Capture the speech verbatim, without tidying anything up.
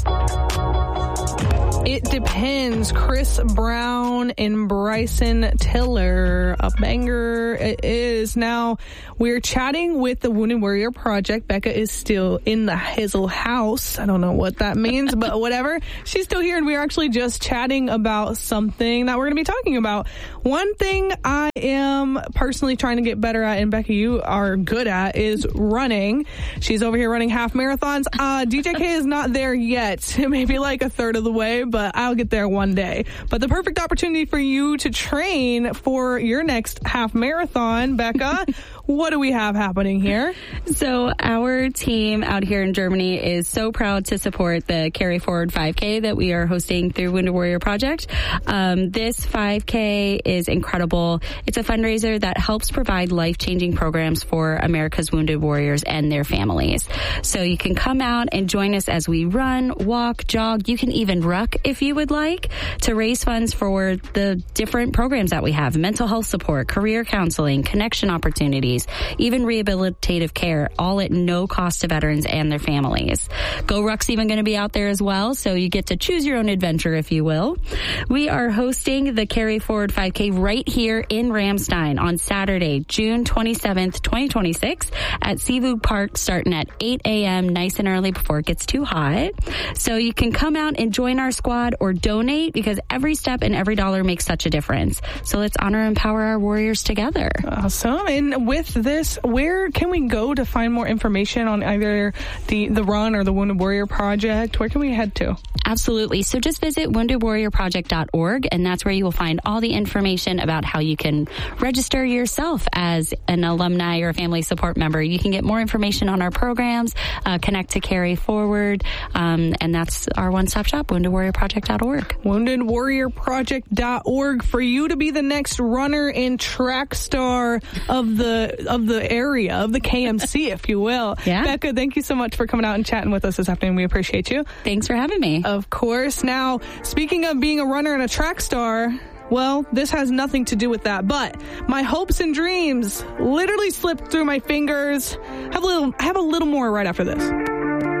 It Depends. Chris Brown and Bryson Tiller. A banger it is. Now, we're chatting with the Wounded Warrior Project. Becca is still in the Hazel house. I don't know what that means, but whatever. She's still here, and we're actually just chatting about something that we're going to be talking about. One thing I am personally trying to get better at, and Becca, you are good at, is running. She's over here running half marathons. Uh, D J K is not there yet. Maybe like a third of the way, but I'll get there one day. But the perfect opportunity for you to train for your next half marathon, Becca. What do we have happening here? So our team out here in Germany is so proud to support the Carry Forward five K that we are hosting through Wounded Warrior Project. Um, this five K is incredible. It's a fundraiser that helps provide life-changing programs for America's Wounded Warriors and their families. So you can come out and join us as we run, walk, jog. You can even ruck if you would like, to raise funds for the different programs that we have: mental health support, career counseling, connection opportunities, even rehabilitative care, all at no cost to veterans and their families. Go Ruck's even going to be out there as well, so you get to choose your own adventure, if you will. We are hosting the Carry Forward five K right here in Ramstein on Saturday, June twenty-seventh, twenty twenty-six at Seafood Park, starting at eight a.m. nice and early before it gets too hot. So you can come out and join our squad or donate, because every step and every dollar makes such a difference. So let's honor and empower our warriors together. Awesome. And with this, where can we go to find more information on either the, the run or the Wounded Warrior Project? Where can we head to? Absolutely. So just visit wounded warrior project dot org, and that's where you will find all the information about how you can register yourself as an alumni or a family support member. You can get more information on our programs, uh, connect to Carry Forward, um, and that's our one-stop shop, wounded warrior project dot org. wounded warrior project dot org for you to be the next runner and track star of the of the area, of the K M C, if you will. Yeah. Becca, thank you so much for coming out and chatting with us this afternoon. We appreciate you. Thanks for having me. Of course. Now, speaking of being a runner and a track star, well, this has nothing to do with that, but my hopes and dreams literally slipped through my fingers. Have a little, have a little more right after this.